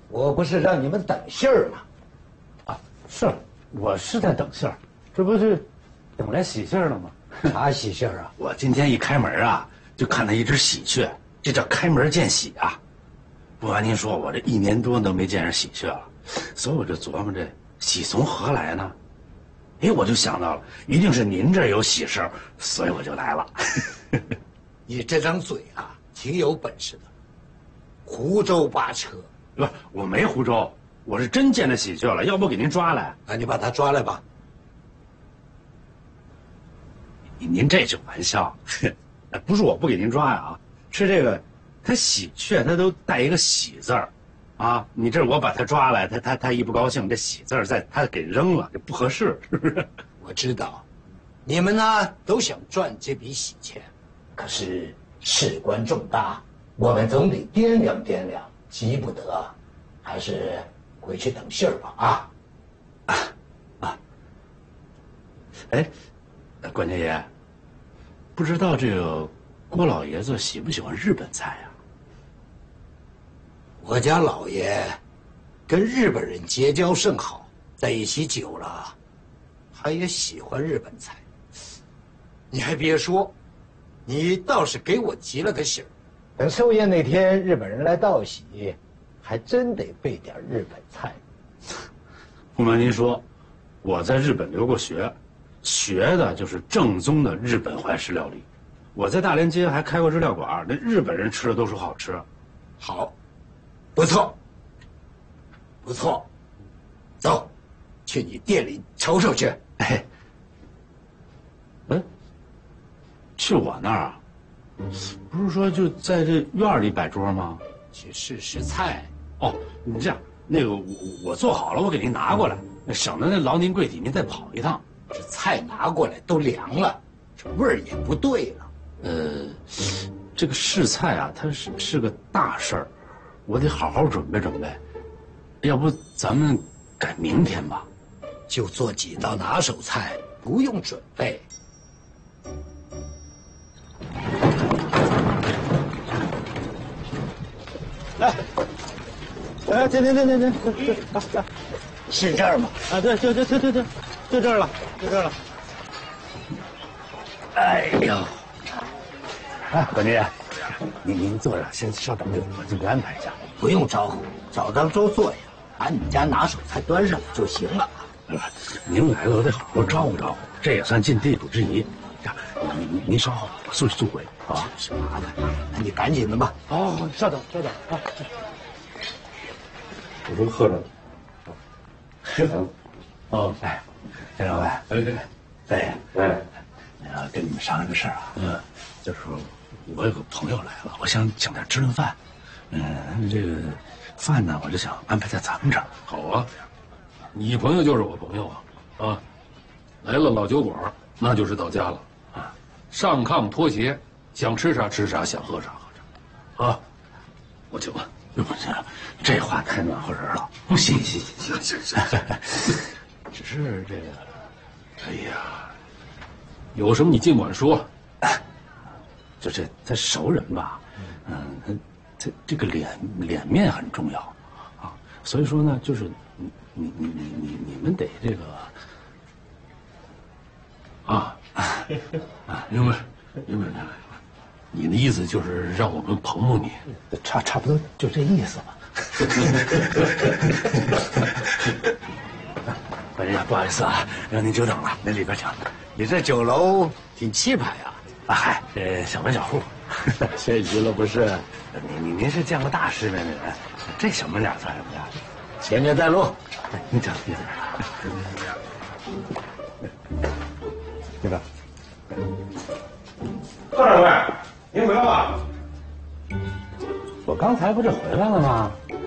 我不是让你们等信儿吗？ 啊，是，我是在等信儿，这不是等来喜信儿了吗？ 啥喜信儿啊？ 我今天一开门啊，就看到一只喜鹊，这叫开门见喜啊。不瞒您说，我这1年多都没见着喜鹊了，所以我就琢磨这喜从何来呢？哎，我就想到了，一定是您这儿有喜事儿，所以我就来了。 你这张嘴啊，挺有本事的，胡诌八扯。 不，我没胡诌，我是真见着喜鹊了，要不给您抓来。 那你把它抓来吧。 您这是玩笑，不是我不给您抓呀，是这个，它喜鹊它都带一个喜字儿，啊，你这我把它抓来，它一不高兴，这喜字儿它给扔了，这不合适，是不是？ 我知道，你们呢都想赚这笔喜钱，可是事关重大，我们总得掂量掂量，急不得，还是回去等信儿吧啊！ 哎，管家爷，不知道这个郭老爷子喜不喜欢日本菜呀？ 我家老爷跟日本人结交甚好，在一起久了，他也喜欢日本菜。你还别说，你倒是给我急了个醒儿。等寿宴那天日本人来道喜，还真得备点日本菜。 不瞒您说，我在日本留过学，学的就是正宗的日本怀石料理。我在大连街还开过日料馆，那日本人吃的都说好吃。 好，不错，不错，走，去你店里瞅瞅去。 哎，去我那儿啊？不是说就在这院里摆桌吗？ 去试试菜。 哦，你这样，那个我做好了，我给您拿过来，省得那劳您贵体，您再跑一趟。 这菜拿过来都凉了，这味儿也不对了。 这个试菜啊，它是个大事儿，我得好好准备准备。要不咱们改明天吧？ 就做几道拿手菜，不用准备。 来，停， 是这儿吗？ 啊，对，就这儿了，就这儿了。 哎呦，管家爷，您坐着，先稍等，我这边安排一下。 不用招呼，找张桌坐下，把你家拿手菜端上来就行了。 您来了，我得好好招呼招呼，这也算尽地主之谊。您稍后，我送去送回啊。 是麻烦，那你赶紧的吧。 哦，稍等啊。 我说喝着。哦，哎，田老板，哎，跟你们商量个事儿啊。就是我有个朋友来了，我想请他吃顿饭。这个饭呢，我就想安排在咱们这儿。 好啊，你朋友就是我朋友啊，来了老酒馆，那就是到家了啊。上炕脱鞋，想吃啥吃啥，想喝啥喝啥，啊，我请了。 不行，这话太暖和人了。行，只是这个， 哎呀，有什么你尽管说。 就这他熟人吧，他这个脸面很重要啊，所以说呢，就是你们得这个明白。你的意思就是让我们捧捧你， 差不多就这意思吧。管家，不好意思啊，让您久等了，那里边请。 你这酒楼挺气派呀。 嗨，小门小户， 谦虚了不是？ 您是见过大世面的人，这小门脸算什么呀？ 前面带路。 您请。 这个。 贺掌柜，您回来了？ 我刚才不是回来了吗？